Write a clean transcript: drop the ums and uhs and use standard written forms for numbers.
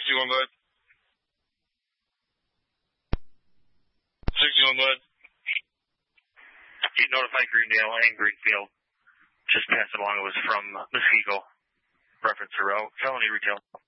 61, bud. 61, bud. You notified Greendale and Greenfield. Just pass it along. It was from Muskego. Reference to route. Felony retail.